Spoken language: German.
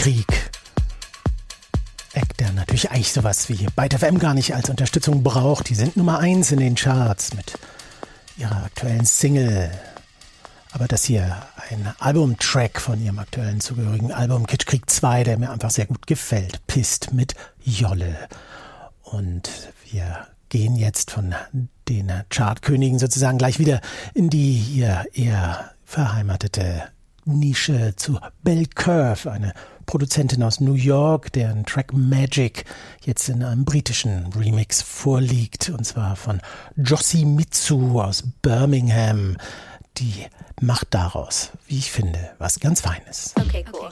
Weltkrieg. Eck, der natürlich eigentlich sowas wie Byte FM gar nicht als Unterstützung braucht. Die sind Nummer 1 in den Charts mit ihrer aktuellen Single. Aber das hier ein Albumtrack von ihrem aktuellen zugehörigen Album Kitschkrieg 2, der mir einfach sehr gut gefällt. Pisst mit Jolle. Und wir gehen jetzt von den Chartkönigen sozusagen gleich wieder in die hier eher verheimatete Nische zu Belle Curve, eine Produzentin aus New York, deren Track Magic jetzt in einem britischen Remix vorliegt, und zwar von Yoshimitsu aus Birmingham. Die macht daraus, wie ich finde, was ganz Feines. Okay, cool.